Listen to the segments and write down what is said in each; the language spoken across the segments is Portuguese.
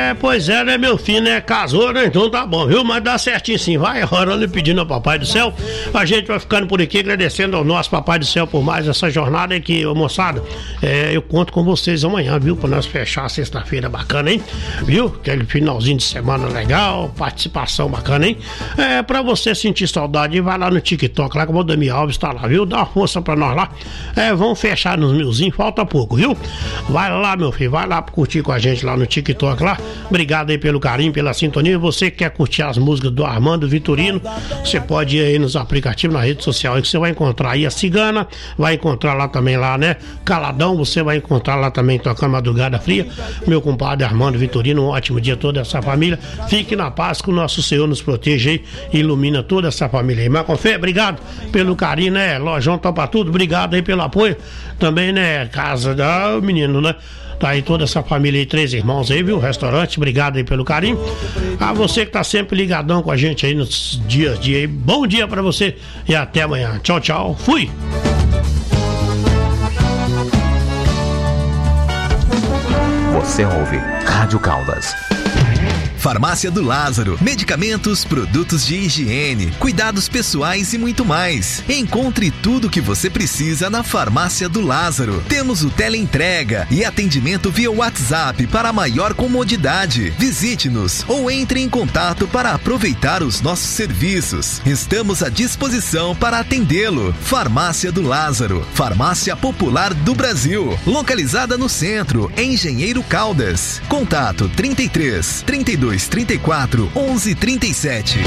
Pois é, né, meu filho, né? Casou, né? Então tá bom, viu? Mas dá certinho sim. Vai orando e pedindo ao Papai do Céu. A gente vai ficando por aqui, agradecendo ao nosso Papai do Céu por mais essa jornada aqui, moçada. Eu conto com vocês amanhã, viu? Pra nós fechar a sexta-feira bacana, hein? Viu? Aquele finalzinho de semana legal, participação bacana, hein? Pra você sentir saudade, vai lá no TikTok, lá que o Valdemir Alves tá lá, viu? Dá uma força pra nós lá. Vamos fechar nos milzinhos, falta pouco, viu? Vai lá, meu filho, vai lá curtir com a gente lá no TikTok lá. Obrigado aí pelo carinho, pela sintonia. Você que quer curtir as músicas do Armando Vitorino, você pode ir aí nos aplicativos, na rede social aí, que você vai encontrar aí a Cigana, vai encontrar lá também lá, né? Caladão, você vai encontrar lá também tocando Madrugada Fria. Meu compadre Armando Vitorino, um ótimo dia a toda essa família. Fique na paz, que o nosso Senhor nos proteja aí e ilumina toda essa família aí. Marcon Fé, obrigado pelo carinho, né? Lojão Topa Tudo, obrigado aí pelo apoio. Também, né? Casa da menino, né? Tá aí toda essa família aí, 3 irmãos aí, viu? Restaurante, obrigado aí pelo carinho. A você que tá sempre ligadão com a gente aí nos dias a dia aí. Bom dia pra você e até amanhã. Tchau, tchau. Fui! Você ouve Rádio Caldas. Farmácia do Lázaro, medicamentos, produtos de higiene, cuidados pessoais e muito mais. Encontre tudo o que você precisa na Farmácia do Lázaro. Temos o teleentrega e atendimento via WhatsApp para maior comodidade. Visite-nos ou entre em contato para aproveitar os nossos serviços. Estamos à disposição para atendê-lo. Farmácia do Lázaro, farmácia popular do Brasil, localizada no centro, em Engenheiro Caldas. Contato 33 32 34 11 37.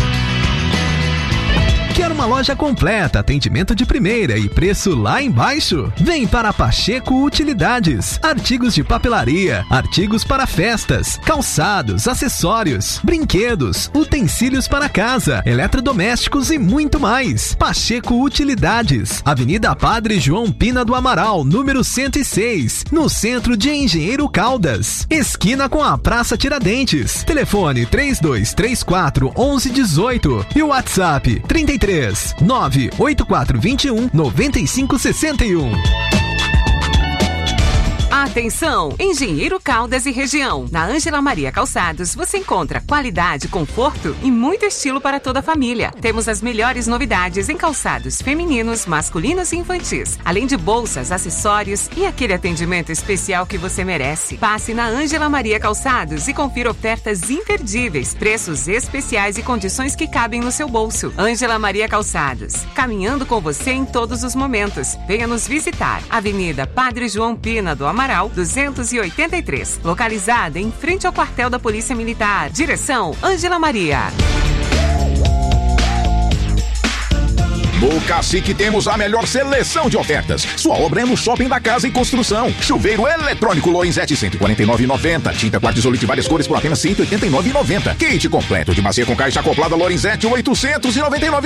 Quer uma loja completa, atendimento de primeira e preço lá embaixo? Vem para Pacheco Utilidades. Artigos de papelaria, artigos para festas, calçados, acessórios, brinquedos, utensílios para casa, eletrodomésticos e muito mais. Pacheco Utilidades. Avenida Padre João Pina do Amaral, número 106, no centro de Engenheiro Caldas. Esquina com a Praça Tiradentes. Telefone 3234 1118 e o WhatsApp 33 98421 9561. Atenção! Engenheiro Caldas e região. Na Ângela Maria Calçados você encontra qualidade, conforto e muito estilo para toda a família. Temos as melhores novidades em calçados femininos, masculinos e infantis. Além de bolsas, acessórios e aquele atendimento especial que você merece. Passe na Ângela Maria Calçados e confira ofertas imperdíveis, preços especiais e condições que cabem no seu bolso. Ângela Maria Calçados. Caminhando com você em todos os momentos. Venha nos visitar. Avenida Padre João Pina do Amaral, 283, localizada em frente ao quartel da Polícia Militar. Direção Ângela Maria. No Cacique temos a melhor seleção de ofertas. Sua obra é no Shopping da Casa e Construção. Chuveiro eletrônico Lorenzetti, R$ 149,90. Tinta Quartzolite várias cores por apenas R$ 189,90. Kit completo de bacia com caixa acoplada Lorenzetti, R$ 899,90.